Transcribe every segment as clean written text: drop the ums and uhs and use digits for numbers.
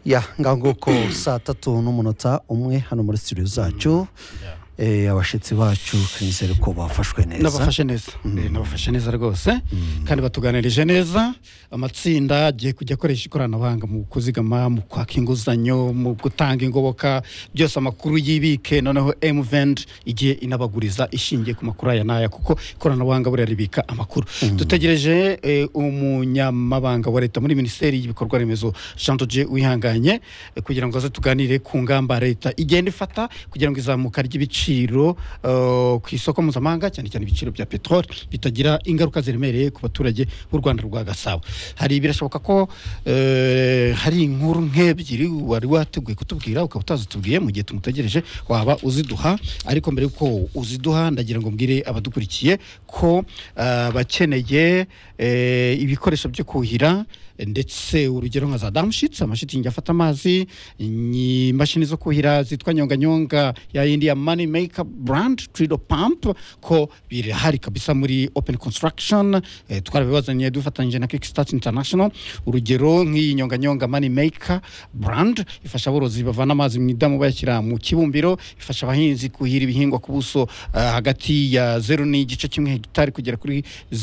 ya nguko saa 3:01 hano muri studio zacu. Abashitsi bacu kinzere ko bafashwe neza. Nabafashe neza rwose kandi batuganirije neza. Amatsinda agiye kujya akoresha ikoranabuhanga mu kuzigama, mu kwaka inguzanyo, mu gutanga ingoboka, byose amakuru yibike. Noneho M-Vend igiye inabaguriza ishingiye ku makuru aya naya, kuko ikoranabuhanga buri ribika amakuru. Dutegereje umunyamabanga wa leta muri Minisiteri y'Ibikorwa Remezo Jean Dodier Uwihanganye kugira ngo aze tuganire ku ngamba leta igenda ifata kugira ngo izamuka ry'ibiciro ku isoko mpuzamahanga, cyane cyane ibiciro bya petrol bitagira ingaruka ziremereye ku baturage b'u Rwanda rwa Gasabo. Hari birashoboka ko hari inkuru nk'ebyiri wari wateguye kutubwira ukaba utazitubwiye mu gihe tumutegereje, waba uziduha. Ariko mbere yuko uziduha ndagira ngo mbwire abadukurikiye ko bakeneye ibikoresho byo kuhira, ndetse urugero nka za damushitsi, amashitingi afata amazi, imashini zo kuhira zitwa nyonganyonga ya yindi ya Money Maker brand Trido Pump, ko birahari kabisa muri Open Construction. Twarabibazanye dufatanyije na Kickstart International. Urugero nk'iyi nyonganyonga Money Maker brand ifasha aborozi bavana amazi mu idamu bayashyira mu kibumbiro, ifasha abahinzi kuhira ibihingwa ku buso hagati ya 0.1 hegitari kugera kuri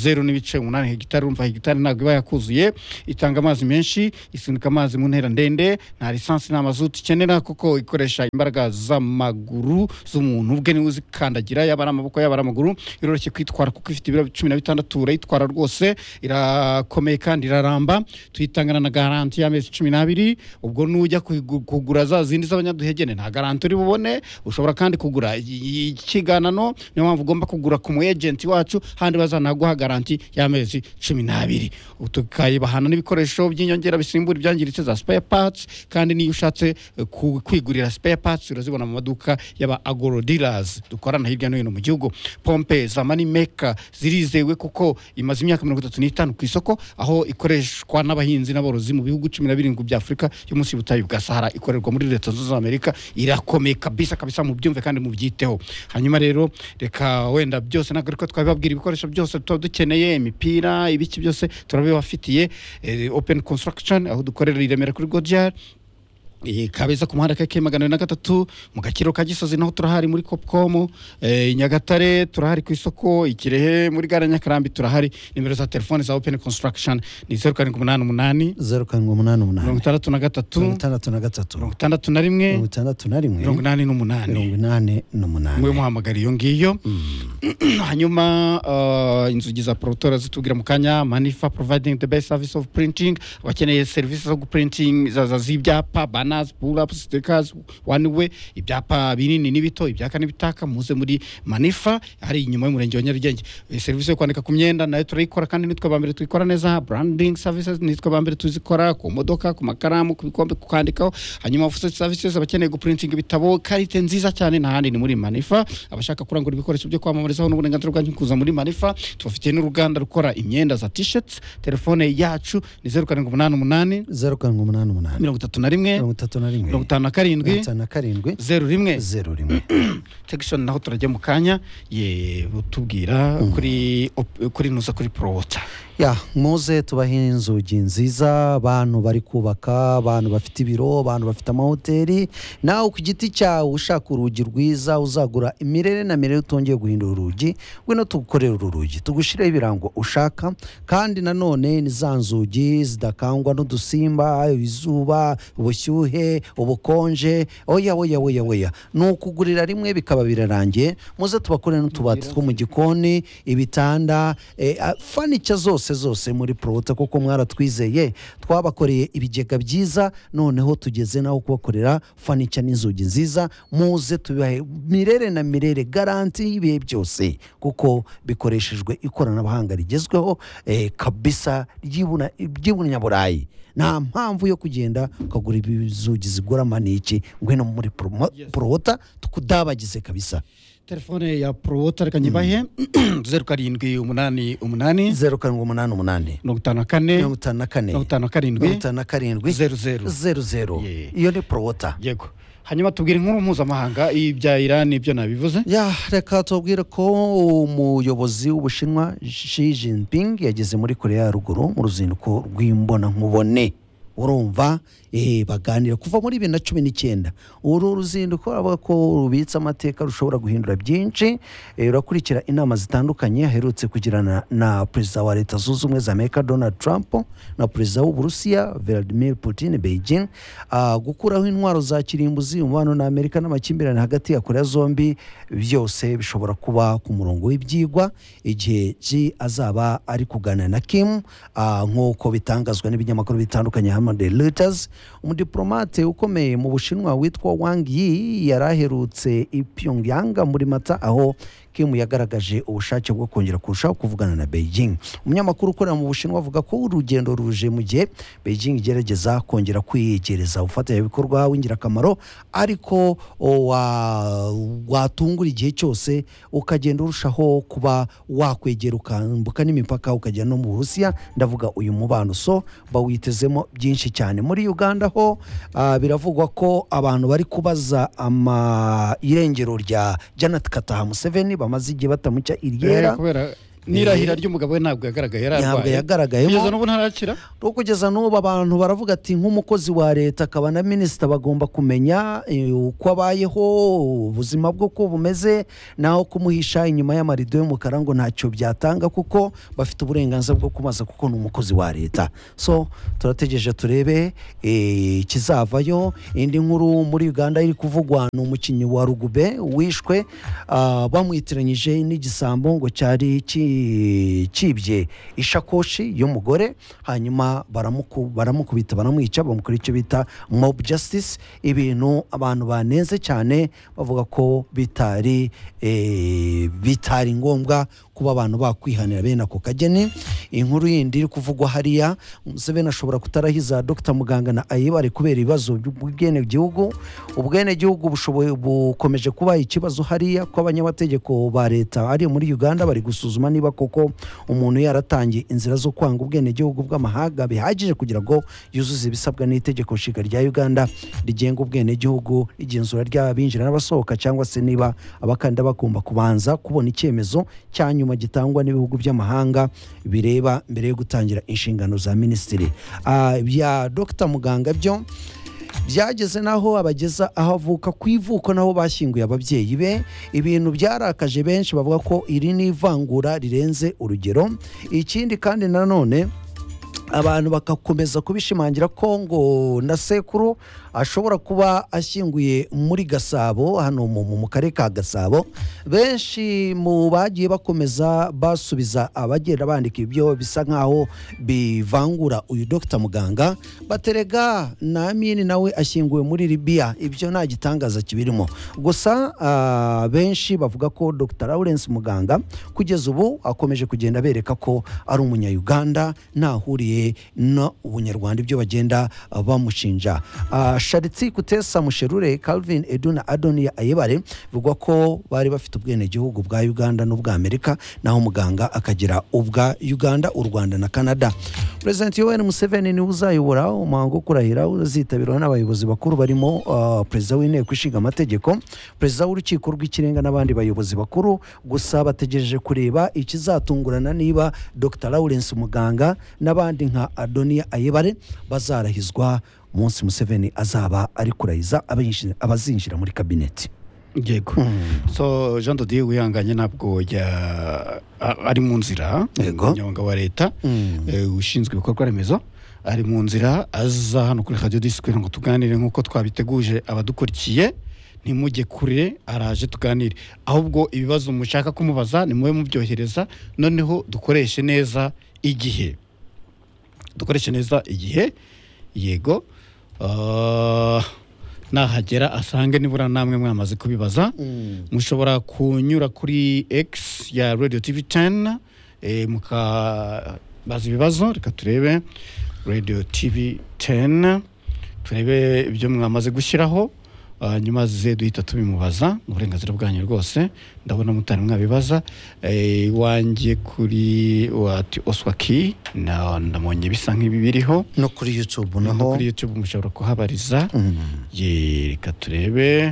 0.8 hegitari. Urumva hegitari ntabwo iba yakuzuye. Itanga amazi menshi, isunika amazi mu ntera ndende, nta lisansi na mazuti ikenera kuko ikoresha imbaraga z'amaguru z'umuntu ubwe niwe uzikandagira, yaba ari amaboko yaba ari amaguru. Iroroshye kwitwara kuko ifite ibiro 16, urayitwara rwose, irakomeye kandi iraramba. Tuyitangana na garanti y'amezi 12. ubwo nujya kugura za zindi z'abanyaduhegene nta garanti uri bubone. Ushobora kandi kugura ikiganano, niyo mpamvu ugomba kugura ku mu agent wacu, handi bazanaguha garanti y'amezi 12. Tukayibahana n'ibikoresho by'inyongera bisimbura ibyangiritse za spare parts, kandi niyo ushatse kwigurira spare parts urazibona mu maduka y'aba Agro Dealers dukorana hirya no hino mu gihugu. Pompe za Money Maker zirizewe kuko imaze imyaka 35 ku isoko, aho ikoreshwa n'abahinzi n'aborozi mu bihugu 17 bya Afrika yo munsi y'ubutayu bwa Sahara. Ikorerwa muri Leta Zunze Ubumwe za Amerika, irakomeye kabisa mu byumve kandi mu byiteho. Hanyuma rero reka wenda byose nagariko twabibabwira ibikoresho byose dukeneye, imipira ibiki byose turabibafitiye. Open Construction aho dukorera i Remera kuri Godjar, Kabeza ku muhanda keke 103, mu Gakiro ka Gisozi naho turahari muri Copcom, Nyagatare turahari ku isoko, Ikirehe muri Gare Nyakarambi turahari. Nimero za telefone za Open Construction ni 0788 63 mwe muhamagara iyo ngiyo. Hanyuma inzugi za Protora zitugira mu kanya. Manifa providing the best service of printing. Abakeneye services zo printing za zibyapa, banners, pull-ups, stickers, one way, ibyapa binini n'ibito, ibyaka n'ibitaka, muze muri Manifa. Hari inyuma y'umurenge wa Nyarugenge. Service yo kwandika ku myenda nayo turayikora, kandi nitwe bambere tuyikora neza. Branding services nitwe bambere tuzikora ku modoka, ku makaramu, ku bikombe, ku kwandikaho. Hanyuma office services abakeneye guprinting ibitabo, karite nziza cyane n'ahandi ni muri Manifa. Abashaka kurangura ibikoresho byo kwamamarizaho n'uburenganzira bwanyu kuza muri Manifa. Tubafitiye n'uruganda rukora imyenda za t-shirts. Telefone yacu ni 0788 Section naho turajya mu kanya butubwira kuri nuza kuri Prowota. Ya muze tubahe inzugi nziza, abantu bari kubaka, abantu bafite ibiro, abantu bafite amahoteli. Nawe ku giti cyawe ushaka urugi rwiza, uzagura imirere na mirere utongeye guhindura urugi, ngwino tugukorera urugi, tugushireho ibirango ushaka. Kandi nanone ni za nzugi zidakangwa n'udusimba, izuba, ubushyuhe, ubukonje. Oya nukugurira rimwe bikaba birarangiye. Muze tubakorera n'utubati two mu gikoni, ibitanda, furniture zose muri Prowota kuko mwaratwizeye. Twabakoreye ibigega byiza, noneho tugeze naho kubakorera furniture n'inzugi nziza. Muze tubibahe mirere na mirere, garanti y'ibihe byose kuko bikoreshejwe ikoranabuhanga rigezweho kabisa ry'Ibunyaburayi. Nta mpamvu yo kugenda ukagura ibizugi zigura maniki, ngwino muri Prowota tukudabagize kabisa. Telefone ya Prowota reka nyibahe 0788 00. Iyo ni Prowota. Yego. Hanyuma tubwire inkuru mpuzamahanga ibya Iran ibyo nabivuze. Ya reka tubwire ko umuyobozi w'Ubushinwa Xi Jinping yageze muri Korea ya Ruguru mu ruzinduko rw'imbona nkubone. urumva baganira kuva muri 2019 uru ruzinduko avuga ko rubitse amateka rushobora guhindura byinshi rurakurikira inama zitandukanye aherutse kugirana na perezida wa leta zunze ubumwe za Amerika Donald Trump na perezida w'Uburusiya Vladimir Putin Beijing gukuraho intwaro za kirimbuzi umubano na Amerika n'amakimbirane hagati ya Korea zombi byose bishobora kuba ku murongo w'ibyigwa igihe azaba ari kuganira na Kim nk'uko bitangazwa n'ibinyamakuru bitandukanye hamwe na Reuters. Umudiplomate ukomeye mu Bushinwa witwa Wang Yi yaraherutse i Pyongyang muri Mata aho Kim yagaragaje ubushake bwo kongera kurushaho kuvugana na Beijing. Umunyamakuru ukorera mu Bushinwa avuga ko urugendo ruje mu gihe Beijing igerageza kongera kwiyegereza ubufatanyabikorwa w'ingirakamaro ariko watungura igihe cyose ukagenda urushaho kuba wakwegera ukambuka n'imipaka ukajya no mu Burusiya, ndavuga uyu mubano so bawitezemo byinshi cyane. Muri Uganda ho biravugwa ko abantu bari kubaza irengero rya Janet Kataha Museveni bamaze igihe batamucya iryera n'irahira ry'umugabo we ntabwo yagaragaye kugeza n'ubu ntarakira. Kugeza n'ubu abantu baravuga ati nk'umukozi wa leta akaba na minisita bagomba kumenya uko abayeho ubuzima bwe uko bumeze naho kumuhisha inyuma y'amarido y'umukara ngo ntacyo byatanga kuko bafite uburenganzira bwo kumaza kuko ni umukozi wa leta. So turategereje turebe kizavayo. Indi nkuru muri Uganda iri kuvugwa ni umukinnyi wa rugube wishwe bamwitiranyije n'igisambo ngo cyari kibye ishakoshi y'umugore hanyuma baramukubita baramwica bamukora icyo bita mob justice. Ibintu abantu banenze cyane bavuga ko bitari ngombwa kuba abantu bakwihanira bene ako kageni. Inkuru yindi iri kuvugwa hariya Museveni ashobora kutarahiza Dr Muganga na Ayebare kubera ibibazo by'ubwenegihugu. Ubwenegihugu bukomeje kuba ikibazo hariya ko abanyamategeko ba leta ari muri Uganda bari gusuzuma niba koko umuntu yaratangiye inzira zo kwanga ubwenegihugu bw'amahanga bihagije kugira ngo yuzuze ibisabwa n'itegeko nshinga rya Uganda rigenga ubwenegihugu, igenzura ry'abinjira n'abasohoka cyangwa se niba abakandida bagomba kubanza kubona icyemezo cya nyuma gitangwa n'ibihugu by'amahanga bireba mbere yo gutangira inshingano za minisitiri. Bya Dr Muganga byo byageze naho abageza aho avuka ku ivuko naho bashyinguye ababyeyi be. Ibintu byarakaje benshi bavuga ko iri ni ivangura rirenze urugero. Ikindi kandi nanone abantu bakakomeza kubishimangira ko ngo na sekuru ashobora kuba ashyinguye muri Gasabo hano mu karere ka Gasabo. Benshi mu bagiye bakomeza basubiza abagenda bandika ibyo bisa nkaho bivangura uyu Dr Muganga baterega na Amini nawe ashyinguwe muri Libya. Ibyo nta gitangaza kibirimo gusa benshi bavuga ko Dr Lawrence Muganga kugeza ubu akomeje kugenda bereka ko ari umunya-Uganda ntahuriye no ubunyarwanda ibyo bagenda bamushinja. Sharitsi Kutesa Musherure Calvin Eduna Adonia Ayebare bivugwa ko bari bafite ubwenegihugu bwa Uganda n'ubwa Amerika naho Muganga akagira ubwa Uganda, u Rwanda na Canada. President Yoweri Museveni ni uzayobora umuhango kurahira uzitabirwa n'abayobozi bakuru barimo Perezida w'inteko ishinga amategeko, Perezida w'urukiko rw'ikirenga n'abandi bayobozi bakuru. Gusa bategereje kureba ikizatungurana niba Dr Lawrence Muganga n'abandi nka Adonia Ayebare bazarahizwa umunsi Museveni azaba ari kurahiza abazinjira muri kabineti. Yego. So Jean de Dieu wihanganye ntabwo ari mu nzira umunyamabanga wa leta ushinzwe ibikorwa remezo ari mu nzira aza hano kuri Radio Disque ngo tuganire nk'uko twabiteguje abadukurikiye. Ntimujye kure araje tuganire, ahubwo ibibazo mushaka kumubaza ni muwe mubyohereza, noneho dukoreshe neza igihe yego nahagera asange nibura namwe mwamaze kubibaza. Mushobora kunyura kuri X ya Radio TV 10 mukabaza ibibazo. Reka turebe Radio TV 10 turebe ibyo mwamaze gushyiraho nyuma duhita tubimubaza. Uburenganzira bwanyu rwose ndabona mutari mwabibaza. Wangiye kuri wati Oswaki ndamonye bisa nk'ibi biriho no kuri YouTube naho kuri YouTube mushobora kuhabariza. Reka turebe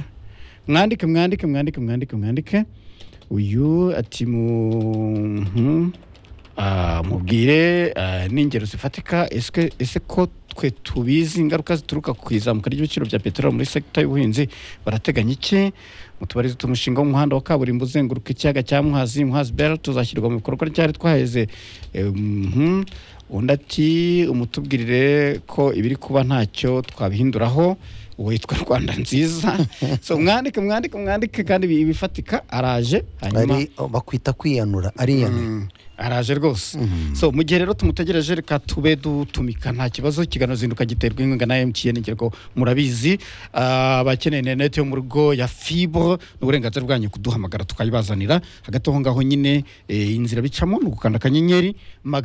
mwandike uyu ati mubwire n'ingero zifatika ese ko twe tubizi ingaruka zituruka ku izamuka ry'ibiciro bya peteroli muri sekita y'ubuhinzi barateganya iki? Mutubarize umushinga w'umuhanda wa kaburimbo uzenguruka ikiyaga cya Muhazi Belt tuzashyirwa mu bikorwa ryari twaheze. Undi ati umutubwirire ko ibiri kuba ntacyo twabihinduraho, witwa Rwanda nziza. So mwandike kandi bifatika. Araje hanyuma bakwita kwiyanura ariyanura araje rwose. So mu gihe rero tumutegereje reka tube dutumika nta kibazo. Ikiganiro zinduka giterwa inkunga na MTN ngereko murabizi. Abakeneye internet yo mu rugo ya fibre n'uburenganzira bwanyu kuduhamagara tukayibazanira. Hagati aho ngaho nyine inzira bicamo n'ugukanda akanyenyeri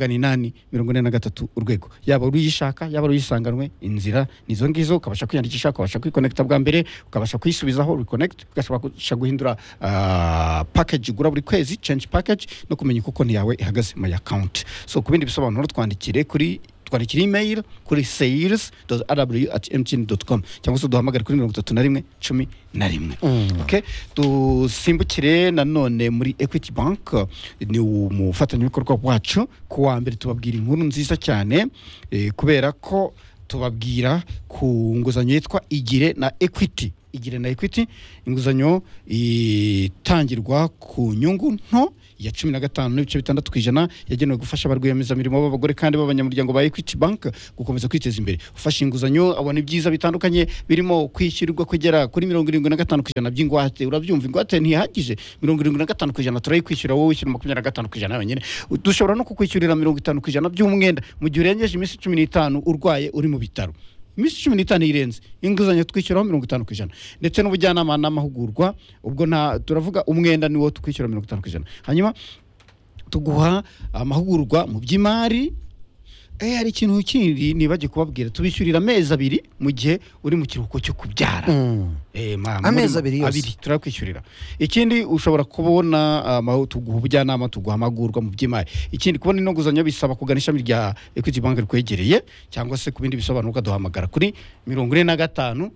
843 urwego. Yaba uruyishaka yaba uruyisanganwe inzira nizo ngizo, ukabasha kwiyandikisha, ukabasha kwiconnecta bwa mbere, ukabasha kwisubizaho reconnect, ukabasha guhindura package gura buri kwezi, change package, no kumenya uko konti yawe ihagaze mu account. So kubindi bisobanuro twandikire email kuri sales.rw@mtn.com cyangwa se duhamagare kuri 3111. Okay, dusimbukire nanone muri Equity Bank, ni umufatanyabikorwa wacu. Ku wa mbere tubabwira inkuru nziza cyane kubera ko tubabwira ku nguzanyo yitwa Igire na Equity. Inguzanyo itangirwa ku nyungu nto ya 15.6% yagenewe gufasha abarwiyemezamirimo b'abagore kandi b'abanyamuryango ba Equity Bank gukomeza kwiteza imbere. Ufasha inguzanyo abona ibyiza bitandukanye birimo kwishyurirwa kugera kuri 75% by'ingwate. Urabyumva, ingwate ntihagije, 75% turayikwishyura wowe wishyura 25% yonyine. Dushobora no kukwishyurira 50% by'umwenda mu gihe urengeje iminsi 15 urwaye uri mu bitaro. Iminsi 15 irenze inguzanyo twishyuraho 50%, ndetse n'ubujyanama n'amahugurwa. Ubwo turavuga umwenda niwo tukwishyura 50%, hanyuma tuguha amahugurwa mu by'imari. Hari ikintu kindi nibaje kubabwira, tubishyurira amezi 2 mu gihe uri mu kiruhuko cyo kubyara. Amezi 2 yose turakwishyurira. Ikindi ushobora kubona tuguha ubujyanama, tuguha amahugurwa mu by'imari. Ikindi kubona ino nguzanyo bisaba kugana ishami rya Equity Bank rikwegereye, cyangwa se kubindi bisobanuro ukaduhamagara kuri 45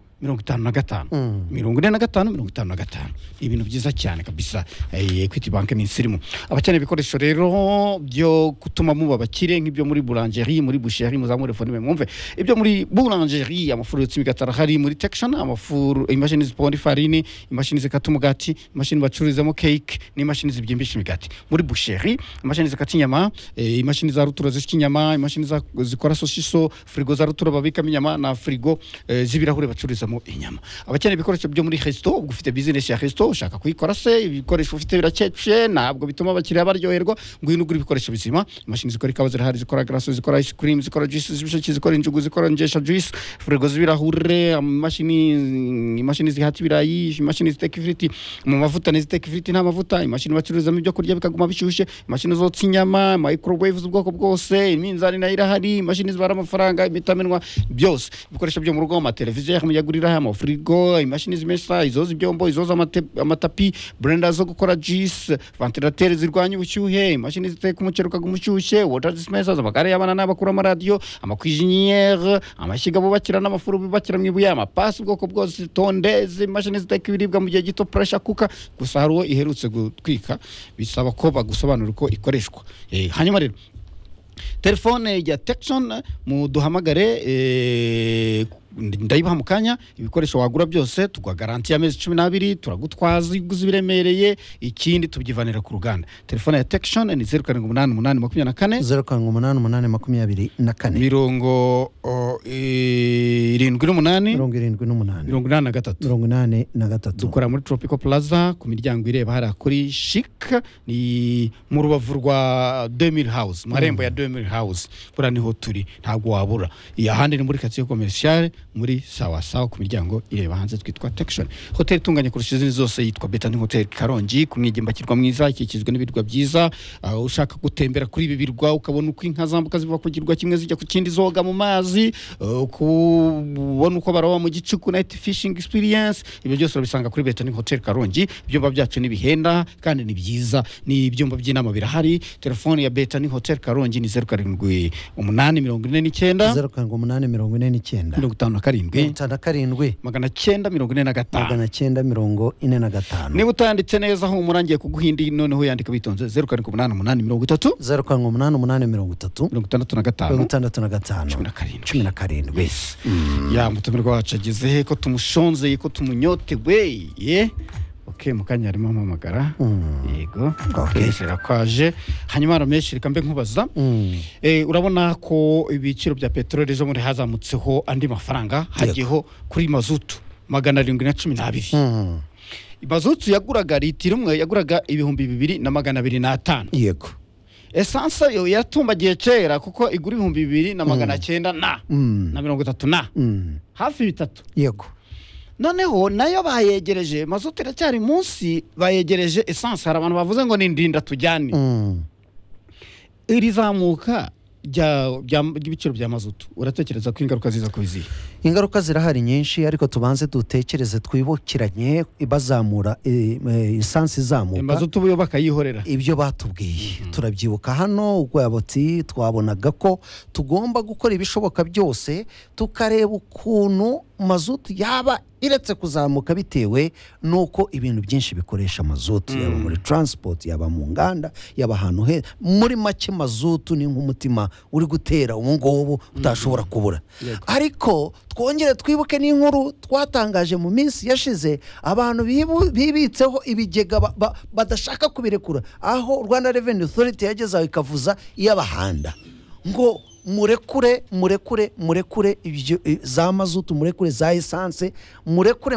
55 ibintu byiza cyane kabisa. Equity Bank ni insirimu. Abakeneye ibikoresho rero byo gutuma muba bakire nk'ibyo muri boulangerie, muri boucherie, muzamure phone mwumve. Ibyo muri boulangerie, amafuru y'imigatara hari muri Texan, amafuru imashini zipona ifarini, imashini zikata umugati, imashini bacururizamo cake, n'imashini zibyimbisha imigati. Muri boucherie, imashini zikata inyama, imashini za rutura zishika inyama, imashini zikora sosiso, frigo za rutura babika inyama, na frigo z'ibirahure bacururizamo inyama. Abakeneye ibikoresho byo muri resto, ubwo ufite business ya resto ushaka kuyikora se, ibikoresho ufite birakecye ntabwo bituma abakiriya baryoherwa, ngwino ugura ibikoresho bizima. Imashini zikora ikawa zirahari, zikora glace, zikora ice cream, zikora juice z'ibisheke, zikora injugu, zikora njesha juice, frigo z'ibirahure, imashini zihata ibirayi, imashini ziteka ifiriti mu mavuta n'iziteka ifiriti nta mavuta, imashini bacururizamo ibyo kurya bikaguma bishyushye, imashini zotsa inyama, microwave z'ubwoko bwose, iminzani nayo irahari, imashini zibara amafaranga, imitamenwa, byose. Ibikoresho byo mu rugo, amateleviziyo muyagurira, amafrigo, imashini zimesa, izoza ibyombo, izoza amatapi, blender zo gukora juice, ventilateur zirwanya ubushyuhe, imashini ziteka umuceri ukaguma ushyushye, water dispensers, amagare y'abana n'abakuru, amaradiyo, amakwijiniere, amashyiga bubakira n'amafuru bubakira mu ibuye, amapasi ubwoko bwose, tondeze, imashini ziteka ibiribwa mu gihe gito, pressure cooker. Gusa hari uwo iherutse gutwika bisaba ko bagusobanura uko ikoreshwa. Hanyuma rero telefone ya Texan muduhamagare, ndayibaha mu kanya. Ibikoresho wagura byose tugwa garanti y'amezi 12, turagutwaza iguzi biremereye, ikindi tubyivanira ku ruganda. Telefone ya Texan ni 078824 078824 mirongo 78 dukora muri Tropical Plaza ku miryango ireba hari kuri Chic, ni mu rubavu rwa 2000 House, marembo ya 2000 House. Bura niho turi, ntabwo wabura. Ahandi ni muri quartier commercial muri sawa ku miryango ireba hanze, twitwa Texan. Hotel itunganye kurusha izindi zose yitwa Betani Hotel Karongi, ku Mwigimbakirwa mwiza, ikikizwe n'ibirwa byiza. Ushaka gutembera kuri ibi birwa ukabona uko inka zambuka ziva ku kirwa kimwe zijya ku kindi zoga mu mazi, ku ubona uko baroba mu gicuku night fishing experience ibyo byose urabisanga kuri Betani Hotel Karongi ibyumba byacu n'ibihenda kandi ni byiza ni ibyumba by'inama birahari telefone ya Betani Hotel Karongi ni 07 849 07 849 945 niba utanditse neza aho umurangiye kuguhindi noneho yandika bitonze 07 08 ya mutumirwa wacu agize ko tumushonzeye ko tumunyotewe okay mukanya arimo amamagara yego kwesera kwaje hanyuma rameshi reka mbe nkubaza urabona ko ibiciro bya petroli zo muri hazamutseho andi mafaranga hagiyeho kuri mazutu 712 mazutu yaguraga litiro imwe yaguraga 2250 yego essence yo yatumbagiye kera kuko igura 2900 na 30 na hafi bitatu yego noneho nayo bayegereje mazutu iracyari munsi bayegereje essence hari abantu bavuze ngo ni ndinda tujyane irizamuka ry'ibiciro bya mazutu uratekereza ko ingaruka ziza kubiziye ingaruka zirahari nyinshi ariko tubanze dutekereze twibukiranye bazamura essence izamuka mazutu buyo bakayihorera ibyo batubwiye turabyibuka hano ubwo yaboti twabonaga ko tugomba gukora ibishoboka byose tukareba ukuntu mazutu yaba iretse kuzamuka bitewe nuko ibintu byinshi bikoresha mazutu yaba muri transport yaba mu nganda yaba ahantu he muri make mazutu ni nk'umutima uri gutera ubungubu utashobora kubura ariko twongere twibuke n'inkuru twatangaje mu minsi yashize abantu bibitseho ibigega badashaka kubirekura aho Rwanda Revenue Authority yagezaho ikavuza iy'abahanda ngo murekure ibyo za mazutu murekure za essence murekure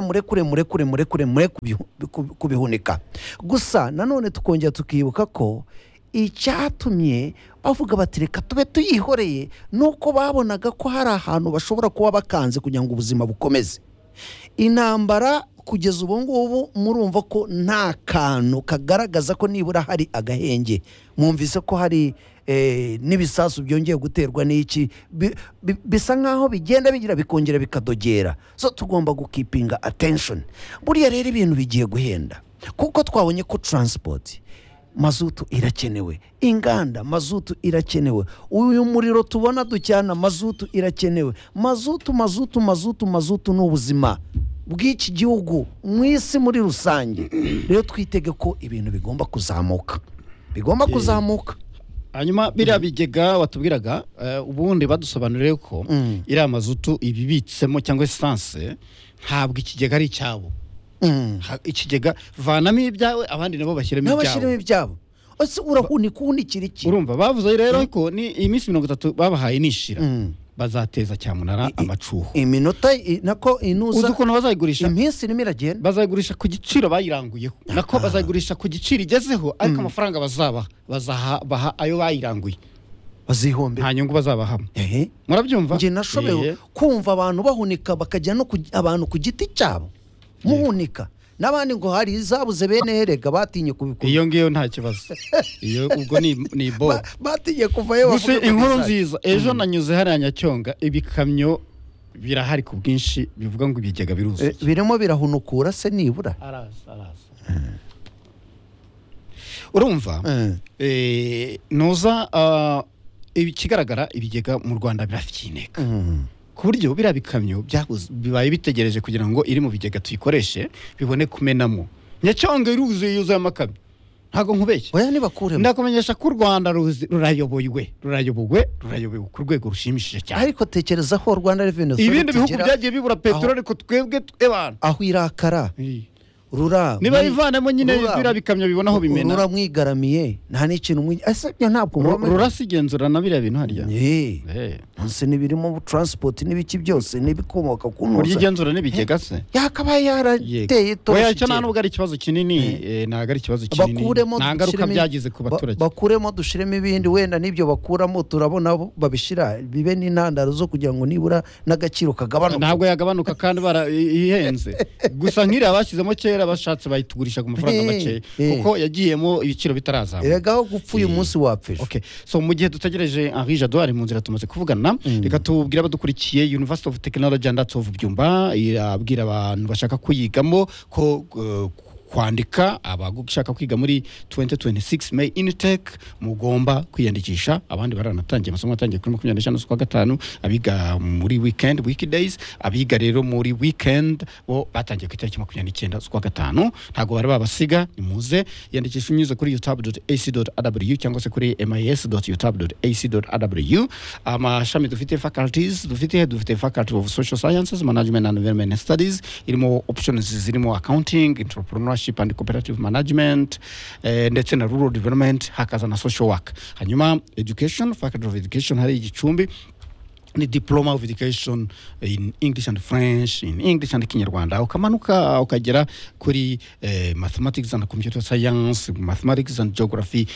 kubihunika gusa nanone tukongera tukibuka ko icyatumye bavuga bati reka tube tuyihoreye nuko babonaga ko hari ahantu bashobora kuba bakanze kugira ngo ubuzima bukomeze intambara kugeza ubu ngubu murumva ko nta kantu kagaragaza ko nibura hari agahenge mwumvise ko hari n'ibisasu byongeye guterwa n'iki bisa nkaho bigenda bigira bikongera bikadogera so tugomba gukipinga attention buriya rero ibintu bigiye guhenda kuko twabonye ko transport mazutu irakenewe inganda mazutu irakenewe uyu muriro tubona ducyana mazutu irakenewe mazutu n'ubuzima bw'iki gihugu mu isi muri rusange rero twitege ko ibintu bigomba kuzamuka hanyuma biriya bigega watubwiraga ubundi badusobanurire ko iriya mazutu ibibitsemo cyangwa essence ntabwo ikigega ari icyabo ikigega vanamo ibyawe abandi nabo bashyiramo ibyabo ese urahunikira iki urumva bavuze rero ko ni iminsi 30 babahaye nishira bazateza cyamunara amacuho iminota nako inuza uzi ukuntu bazayigurisha iminsi irimo iragenda bazayigurisha ku giciro bayiranguyeho nako bazayigurisha ku giciro igezeho ariko amafaranga bazabaha ayo bayiranguye bazihombe nta nyungu bazabahamo murabyumva nje nashobewe kumva abantu bahunika bakajya no abantu ku giti cyabo muhunika n'abandi ngo hari izabuze bene herega batinye kubikora iyo ngiyo nta kibazo iyo ubwo ni bo batinye kuvayo gusa inkuru nziza ejo nanyuze hariya Nyacyonga ibikamyo birahari ku bwinshi bivuga ngo ibigega biruzuye birimo birahunukura se nibura araza urumva noza ikigaragara ibigega mu Rwanda birafikineka ku buryo biriya bikamyo bibaye bitegereje kugira ngo iri mu bigega tuyikoreshe bibone kumenamo Nyacyonga yuzuye amakamyo ntago nkubeshye oya nibakuremo ndakumenyesha ko u Rwanda rurayobowe ku rwego rushimishije cyane ariko tekereza ko Rwanda Revenue Authority ibindi bihugu byagiye bibura petroli ko twebwe abantu aho irakara rura niba ivanemo nyine bira bikamyo bibona aho bimena rura mwigaramiye nta n'ikintu ese ntabwo rurasigenzura na biriya bintu harya nonse nibirimo transport n'ibiki byose nibikomoka ku ntuza urigenzura n'ibigega se yakabaye yarateye to oya cyo ntabwo ari ikibazo kinini ntabwo ari ikibazo kinini nta ngaruka byagize ku baturage bakuremo dushiremo ibindi wenda nibyo bakuramo turabona babishira bibe n'intandaro zo kugira ngo nibura n'agaciro kagabanuka ntabwo yagabanuka kandi barayihenze gusa nk'iri abashyizemo kera barabashatse bayitugurisha ku mafaranga make kuko yagiyemo ibiciro bitarazamuka eragaho gupfa uyu munsi wapfeje. Okay, so mu gihe dutegereje Henri Jado ari mu nzira tumaze kuvugana, reka tubwire abadukurikiye University of Technology and Arts of Byumba irabwira abantu bashaka kuyigamo ko kwandika abashaka kwiga muri 2026 May Intake mugomba kwiyandikisha. Abandi baranatangiye amasomo atangiye kuri 25 z'ukwa gatanu, abiga muri weekdays, abiga rero muri weekend bo batangiye ku itariki 29 z'ukwa gatanu. Ntago bari babasiga, nimuze yandikisha unyuze kuri utab.ac.aw cyangwa se kuri mis.utab.ac.aw. Amashami dufite faculties, dufite faculty of social sciences, management and environment studies, irimo options zirimo accounting, entrepreneurship and cooperative management, ndetse na rural development, hakaza na social work. Hanyuma education, faculty of education hari Gicumbi ni diploma of education in English and French, in English and Kinyarwanda, ukamanuka ukagera kuri mathematics and computer science, mathematics and geography,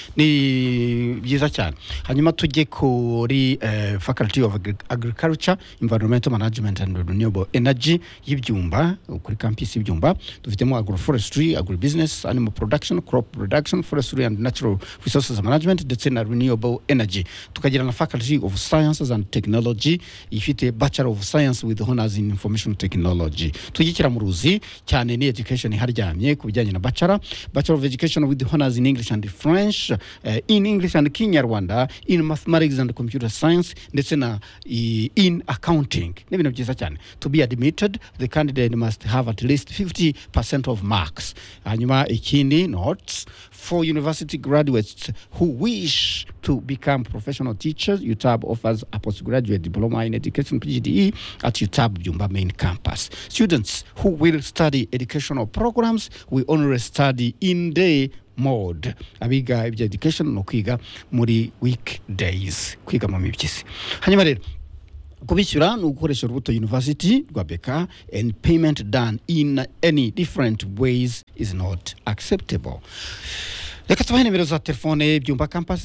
ni byiza cyane. Hanyuma tujye kuri faculty of agriculture, environmental management and renewable energy y'Ibyumba, kuri campus y'Ibyumba dufitemo agroforestry, agribusiness, animal production, crop production, forestry and natural resources management, ndetse na renewable energy. Tukagira na faculty of sciences and technology ifite Bachelor of Science with honors in Information Technology. Tugikira mu ruzi cyane ni education haryamye ku bijyanye na Bachelor of Education with honors in English and French, in English and Kinyarwanda, in Mathematics and Computer Science, ndetse na in Accounting. Ni bintu byiza cyane. To be admitted, the candidate must have at least 50% of marks. Hanyuma ikindi notes for university graduates who wish to become professional teachers, UTAB offers a postgraduate diploma in education PGDE at UTAB Byumba main campus. Students who will study educational programs will only study in day mode. Abiga ibya education no kwiga muri weekdays, kwiga mu mibyizi. Hanyuma rero kubishyura ni ugukoresha urubuto university rwa beka, and payment done in any different ways is not acceptable. Reka tubahe nimero za telefone Byumba campus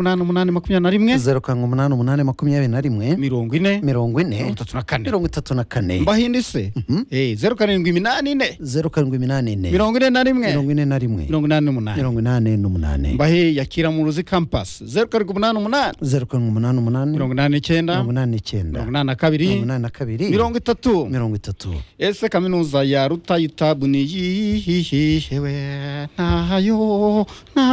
078821 078840 mbahindi se 0784 mbahe yakira mu ruzi campus 0788 ese kaminuza ya Ruta UTAB ni yihewe nayo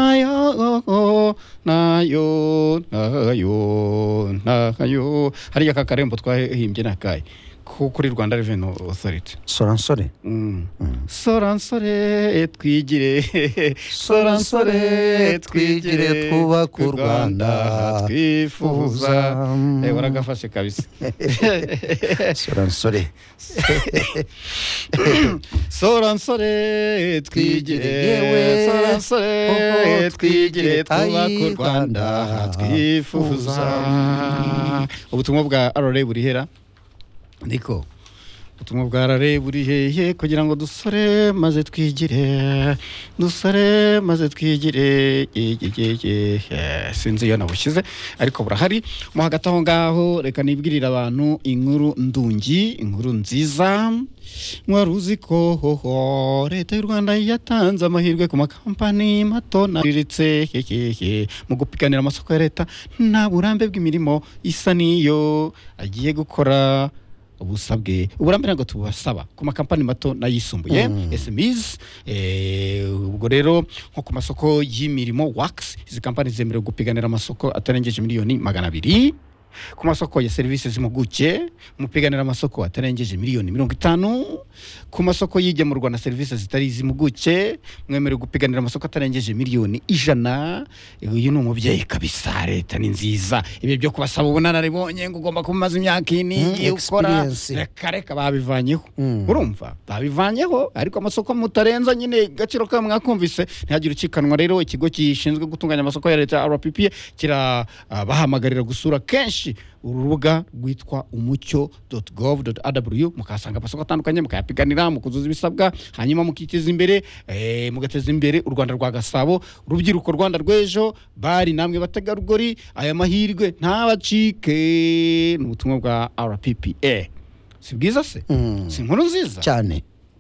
hariya kakarembo twahimbye nakaye kuri Rwanda Revenue Authority. Soransore Soransore twigire Soransore twigire twubaka u Rwanda twifuza. Waragafashe kabisa. Soransore Soransore twigire Soransore twigire twubaka u Rwanda twifuza. Ubutumwa bwa RRA burihera niko ubutumwa bwa RRA buri hehe kugira ngo dusore maze twigire sinzi yo nabushize ariko burahari mo hagati aho ngaho. Reka nibwirira abantu inkuru ndungi, inkuru nziza. Mwaruzi ko leta y'u Rwanda yatanze amahirwe ku makampani mato nariritse mu gupiganira amasoko ya leta nta burambe bw'imirimo isa niyo agiye gukora. Uburambe ntabwo tubasaba ku makampani mato n'ayisumbuye SMEs. Ubwo rero nko ku masoko y'imirimo WACS, izi kampani zemerewe gupiganira amasoko atarengeje miliyoni 200. Ku masoko ya services z'impuguke mupiganira amasoko atarengeje miliyoni 50. Ku masoko yigemurwa na services zitari iz'impuguke mwemerewe gupiganira amasoko atarengeje miliyoni 100. Uyu ni umubyeyi kabisa, leta ni nziza. Ibi byo kubasaba ubunararibonye ngo ugomba kumaza imyaka ini ukora reka babivanyeho. Urumva babivanyeho, ariko amasoko mutarenza nyine gaciro ka mwakumvise ntihagire ucikanwa. Rero ikigo gishinzwe gutunganya amasoko ya leta RPP kira bahamagarira gusura kenshi urubuga rwitwa umucyo.gov.aw mukasanga amasoko atandukanye mukayapiganira mukuzuza ibisabwa, hanyuma mukiteza imbere mugateza imbere u Rwanda rwa Gasabo. Rubyiruko Rwanda rw'ejo bari namwe bategarugori, aya mahirwe ntabacike. N'ubutumwa bwa RPPA si bwiza se? Si inkuru nziza cyane.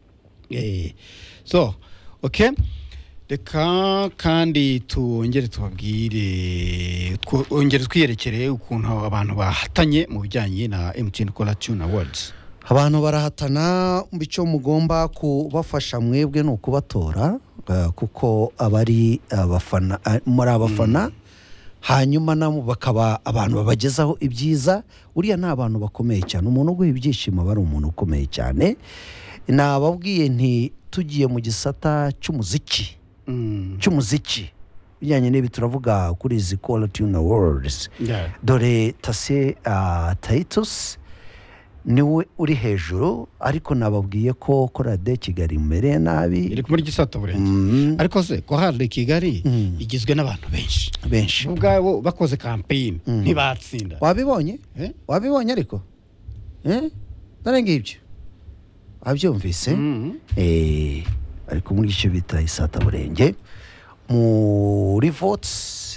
so okay, reka kandi twongere tubabwire twongere twiyerekere ukuntu abantu bahatanye mu bijyanye na MTN Cola Tune Awards. Abantu barahatana bico mugomba kubafasha mwebwe no kubatora kuko abari abafana muri abafana hanyuma namo bakaba abantu babagezaho ibyiza. Uriya ni abantu bakomeye cyane, umuntu uguha ibyishimo bari umuntu ukomeye cyane. Nababwiye nti tugiye mu gisata cy'umuziki cy'umuziki bijyanye n'ibi turavuga kuri izi Cola Tune Awards. Dore Tase Titus niwe uri hejuru, ariko nababwiye ko Korade Kigali imereye nabi, iri muri gisata burenge. Ariko se ko Korade Kigali igizwe n'abantu benshi ubwabo bakoze campaign ntibatsinda. Wabibonye ariko dore ngibyo abyumvise. Ariko muri icyo bita isata burenge muri votes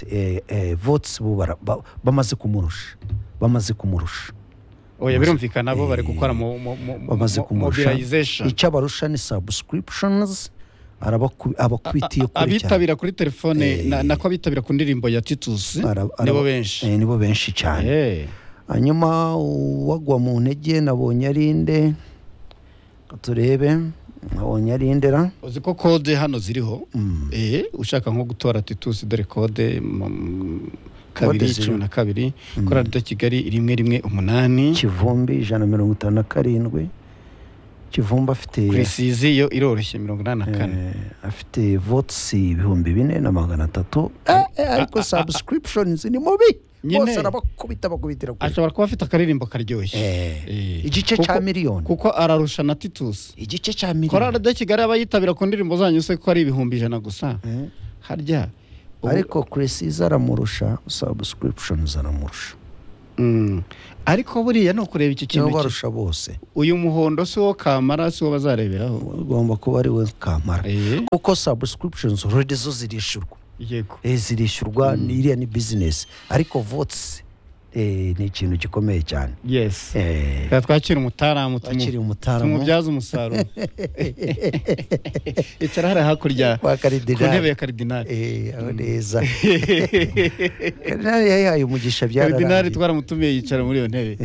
bamaze kumurusha. Oya birumvikana bo bari gukora mu mobilization. Icyo barusha ni subscriptions, abakwitiye kuri abitabira kuri telefone nako abitabira ku ndirimbo ya Titus nibo benshi cyane. Hanyuma wagwa mu ntege nabonye arinde turebe, nabonye arindera. Uzi ko code hano ziriho ushaka nko gutora Titus dore code 212 Korade Kigali 118 Kivumbi 157 Kivumba afite Precision yo iroroshye 84 afite votes 4300. Ariko subscriptions ni mubi bose bakubitira ashobora kuba afite akaririmbo karyoshye igice cya miliyoni kuko ararusha na Titus igice cya miliyoni. Korade Kigali abayitabira ku ndirimbo zanyu se ko ari 100 gusa harya, ariko Precision aramurusha, subscriptions aramurusha. Ariko buriya no kureba iki kintu barusha bose. Uyu muhondo si wo kamara, si wo bazareberaho, ugomba kuba ari we kamara kuko subscriptions already zo zirishurwa. Yego zirishurwa, ni iriya ni business, ariko votes ni ikintu gikomeye cyane. Yes twakira umutaramu tumubyaza umusaruro. Icara hari hakurya ku ntebe ya Karidinali aho neza. Karidinali yahaye umugisha byarara. Karidinali twaramutumiye yicara muri iyo ntebe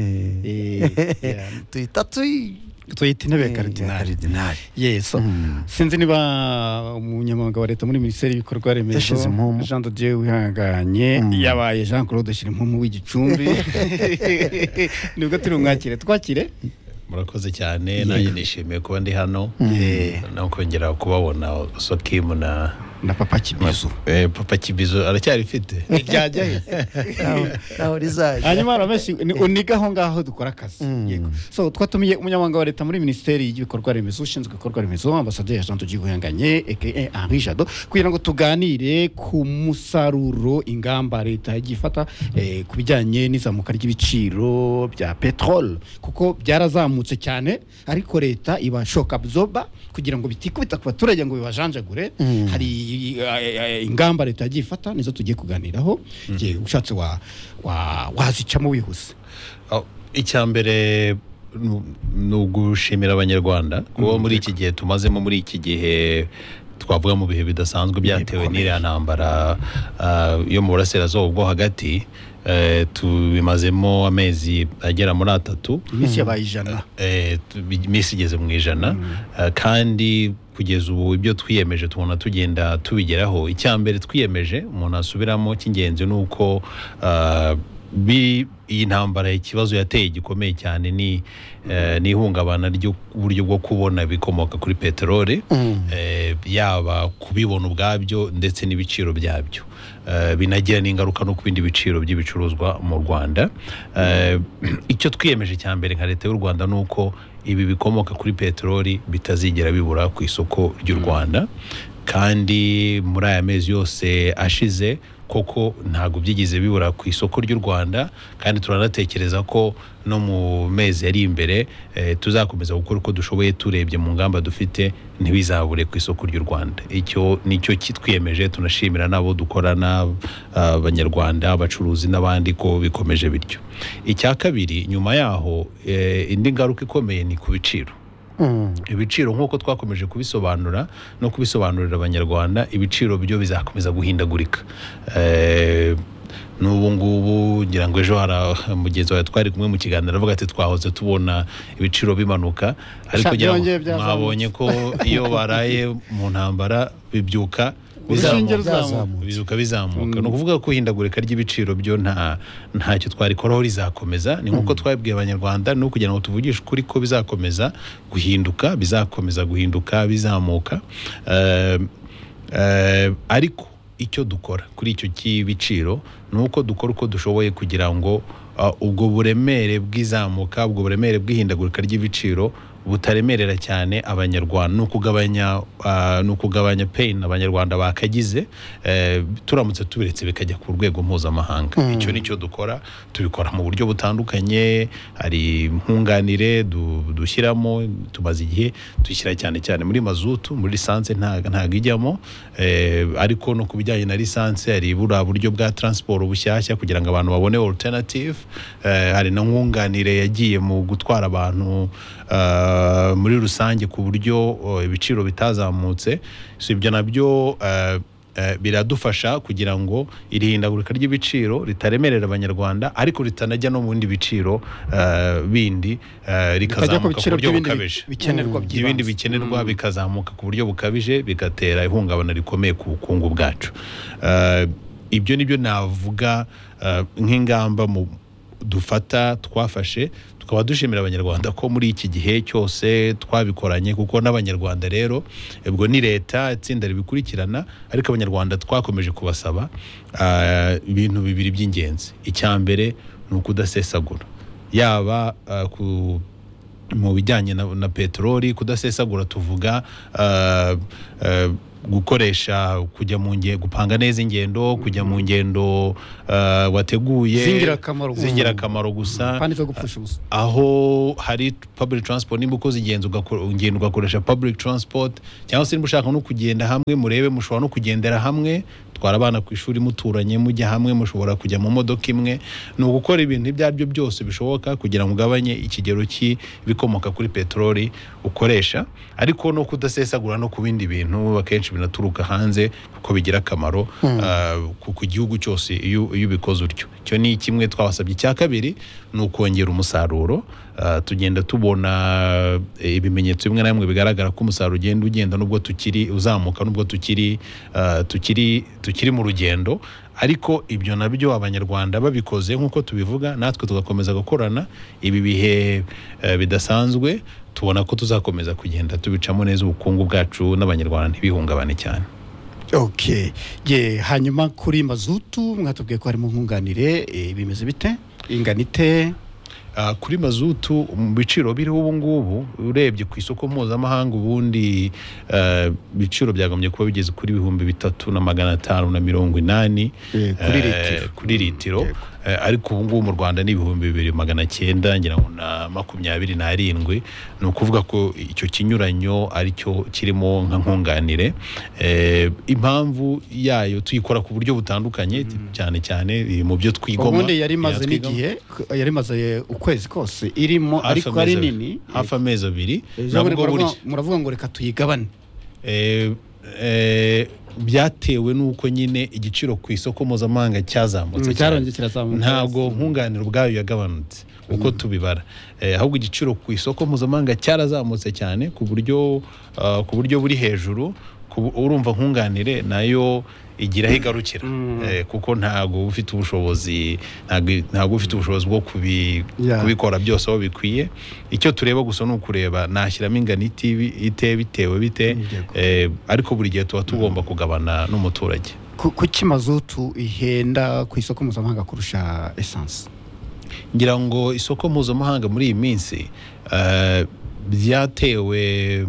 tuyita intebe ya Karidinali. Yes, sinzi niba umunyamabanga wa leta muri Minisiteri y'Ibikorwa Remezo Jean de Dieu Wihanganye yabaye Jean Claude Shirimpumu w'Igicumbi. Nibwo turi umwakire twakire. Murakoze cyane, nanjye nishimiye kuba ndi hano no kongera kubabona Sokimu na Papa Kibizo. Papa Kibizo aracyari fite ryajya naho rizaje. Hanyuma arameshi unigaho ngaho dukora akazi. Yego, so twatumiye umunyamabanga wa leta muri Minisiteri y'Ibikorwa Remezo ushinzwe ibikorwa remezo Ambassadeur Jean de Dieu Wihanganye aka Henri Jado, kugira ngo tuganire ku musaruro ingamba leta igifata ku bijyanye n'izamuka ry'ibiciro bya petrol, kuko byarazamutse cyane ariko leta ibashoka absorba kugira ngo bitikubita ku baturage ngo bibajanjagure. Hari ingamba leta yagifata nizo tugiye kuganiraho. Je ushatse wazicamo wihuse. Icyambere nugushimira abanyarwanda kuba muri iki gihe tumazemo, muri iki gihe twavuga mu bihe bidasanzwe byatewe n'iriya ntambara yo mu burasirazuba bwo hagati. Tubimazemo amezi agera muri 3, imisi yabaye 100, imisi igeze mu 100, kandi kugeza ubu ibyo twiyemeje tubona tugenda tubigeraho. Icyambere twiyemeje umuntu asubiramo cy'ingenzi nuko iyi ntambara ikibazo yateye gikomeye cyane ni ihungabana ry'uburyo bwo kubona bikomoka kuri peteroli, yaba kubibona ubwabyo ndetse n'ibiciro byabyo. Binagira n'ingaruka no ku bindi biciro by'ibicuruzwa mu Rwanda. Icyo twiyemeje cyambere nka leta y'u Rwanda nuko ibi bikomoka kuri peteroli bitazigera bibura ku isoko ry'u Rwanda, kandi muri aya mezi yose ashize koko ntago byigize bibura ku isoko ry'u Rwanda, kandi turanatekereza ko no mu mezi ari imbere tuzakomeza gukora uko dushoboye turebye mu ngamba dufite ntibizabure ku isoko ry'u Rwanda. Icyo nicyo kitwiyemeje, tunashimira nabo dukorana abanyarwanda, abacuruzi n'abandi ko bikomeje bityo. Icya kabiri nyuma yaho indi ngaruka ikomeye ni ku biciro. ibiciro nk'uko twakomeje kubisobanura no kubisobanurira abanyarwanda, ibiciro byo bizakomeza guhindagurika. N'ubu ngubu ngira ngo ejo hari mugenzi wawe twari kumwe mu kiganiro avuga ati twahoze tubona ibiciro bimanuka, ariko mwabonye ko iyo baraye mu ntambara bibyuka bizamuka. Ni ukuvuga ko ihindagurika ry'ibiciro byo ntacyo twarikoraho, rizakomeza. Ni nk'uko twabibwiye abanyarwanda, no kugira ngo tuvugishe ukuri ko bizakomeza guhinduka, bizamuka. Ariko icyo dukora kuri icyo cy'ibiciro ni uko dukora uko dushoboye kugira ngo ubwo buremere bw'izamuka, ubwo buremere bw'ihindagurika ry'ibiciro butaremerera cyane abanyarwanda, no kugabanya pain abanyarwanda bakagize, turamutse tubiretse bikajya ku rwego mpuzamahanga. Icyo nicyo dukora, tubikora mu buryo butandukanye. Hari nkunganire dushyiramo, tumaze igihe dushyira cyane muri mazutu, muri lisanse ntago ijyamo, ariko no kubijyanye na lisanse hari buriya buryo bwa transport bushyashya kugira ngo abantu babone alternative. Hari na nkunganire yagiye mu gutwara abantu muri rusange ku buryo ibiciro bitazamutse. So ibyo nabyo biradufasha kugira ngo irihindagurika ry'ibiciro ritaremerera abanyarwanda, ariko ritanajya no mu bindi biciro bindi rikazamuka ku buryo bukabije. Ibindi bikenerwa bikazamuka ku buryo bukabije, bigatera ihungabana rikomeye ku bukungu bwacu. Ibyo nibyo navuga nk'ingamba twafashe, tukaba dushimira abanyarwanda ko muri iki gihe cyose twabikoranye, kuko n'abanyarwanda rero ubwo ni leta itsinda ribikurikirana, ariko abanyarwanda twakomeje kubasaba ibintu bibiri by'ingenzi. Icya mbere ni ukudasesagura, yaba mu bijyanye na peteroli. Kudasesagura tuvuga gukoresha, kujya mu gupanga neza ingendo, kujya mu ngendo wateguye zingirakamaro gusa, aho hari public transport. Nimba ukoze ingendo ugakoresha public transport, cyangwa se nimba ushaka no kugenda hamwe, murebe mushobora no kugendera hamwe, twara abana ku ishuri muturanye, mujya hamwe, mushobora kujya mu modoka imwe. Ni ugukora ibintu ibyo aribyo byose bishoboka kugira ngo ugabanye ikigero cy'ibikomoka kuri peteroli ukoresha, ariko no kudasesagura no ku bindi bintu akenshi binaturuka hanze kuko bigira akamaro ku gihugu cyose iyo ubikoze utyo. Icyo ni kimwe twabasabye. Icya kabiri ni ukongera umusaruro. Tugenda tubona ibimenyetso bimwe na bimwe bigaragara ko umusaruro ugenda nubwo uzamuka, nubwo tukiri mu rugendo, ariko ibyo nabyo abanyarwanda babikoze nk'uko tubivuga, natwe tugakomeza gukorana ibi bihe bidasanzwe, tubona ko tuzakomeza kugenda tubicamo neza, ubukungu bwacu n'abanyarwanda ntibihungabane cyane. Hanyuma kuri mazutu mwatubwiye ko harimo nkunganire, bimeze bite, ingana ite? Kuri mazutu mu biciro biriho ubu ngubu, urebye ku isoko mpuzamahanga, ubundi biciro byagombye kuba bigeze kuri 3,580 kuri litiro, ariko ubu ngubu mu Rwanda ni 2,900 ngira ngo na 27. Ni ukuvuga ko icyo kinyuranyo aricyo kirimo nka nkunganire. Impamvu yayo tuyikora ku buryo butandukanye, cyane mu byo twigoma. Ubundi yari maze n'igihe, yari maze ukwezi kose irimo, ariko ari nini, hafi amezi 2. Muravuga ngo reka tuyigabane. Byatewe nuko nyine igiciro ku isoko mpuzamahanga cyazamutse, ntabwo nkunganire ubwayo yagabanutse uko tubibara, ahubwo igiciro ku isoko mpuzamahanga cyarazamutse cyane ku buryo buri hejuru. Urumva nkunganire nayo igira higarukira, kuko ntago ufite ubushobozi bwo kubikora byose aho bikwiye. Icyo tureba gusa ni ukureba nashyiramo ingano bitewe bite, ariko buri gihe tuba tugomba kugabana n'umuturage. Kuki mazutu ihenda ku isoko mpuzamahanga kurusha essence? Ngira ngo isoko mpuzamahanga muri iyi minsi byatewe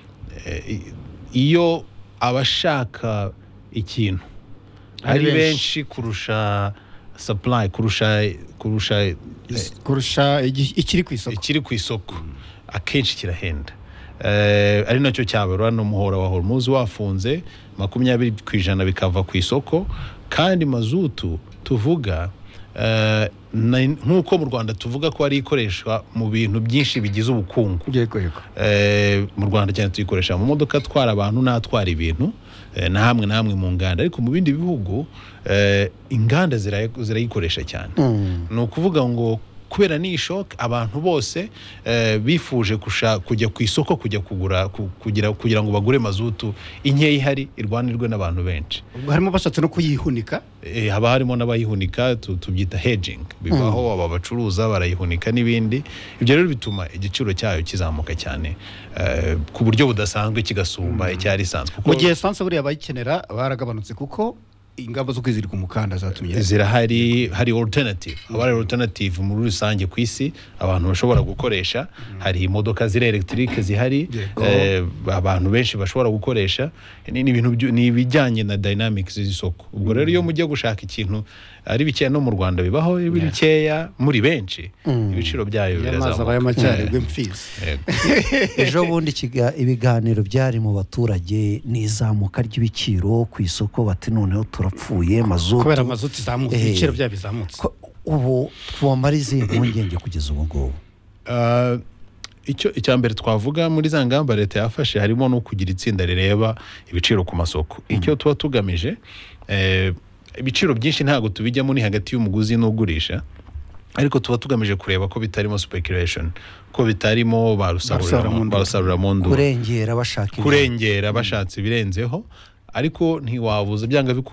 iyo abashaka ikintu ari benshi kurusha supply, kurusha ikiri ku isoko, akenshi kirahenda. Ari nacyo cyabera n'umuhora wa Hormuz wafunze 20% bikava ku isoko, kandi mazutu tuvuga nk'uko mu Rwanda tuvuga ko ari ikoreshwa mu bintu byinshi bigize ubukungu. Mu Rwanda cyane tuyikoresha mu modoka atwara abantu n'atwara ibintu na hamwe mu nganda, ariko mu bindi bihugu inganda zirayikoresha cyane. Ni ukuvuga ngo kubera ni shock abantu bose bifuje kujya ku isoko kujya kugura kugira ngo bagure mazutu inkeyi ihari irwanirwe n'abantu benshi. Harimo bashatse no kuyihunika, haba harimo n'abayihunika tubyita hedging, bibaho aba bacuruza barayihunika n'ibindi. Ibyo rero bituma igiciro cyayo kizamuka cyane ku buryo budasanzwe kigasumba icyari isanzwe. Mu gihe essence buriya bayikenera baragabanutse kuko ingamba zo kwizirika umukanda zatumye zirahari. Hari alternative muri rusange ku isi abantu bashobora gukoresha. Hari imodoka ziri electric zihari, abantu benshi bashobora gukoresha. Ni ibintu ni ibijyanye na dynamics z'isoko. Ubwo rero iyo mujye gushaka ikintu ari bikeya no mu Rwanda bibaho bikeya muri benshi, ibiciro byayo birazamuka. Ejo bundi ibiganiro byari mu baturage n'izamuka ry'ibiciro ku isoko, bati noneho turapfuye mazutu kubera mazutu izamutse, ibiciro bya bizamutse. Ubu twamarize impungenge kugeza ubu ngubu. Icya mbere twavuga muri za ngamba leta yafashe harimo no kugira itsinda rireba ibiciro ku masoko. Icyo tuba tugamije, ibiciro byinshi ntabwo tubijyamo ni hagati y'umuguzi n'ugurisha, ariko tuba tugamije kureba ko bitarimo speculation, ko bitarimo barusarura mu ndu, kurengera bashatse ibirenzeho, ariko ntiwabuza byanga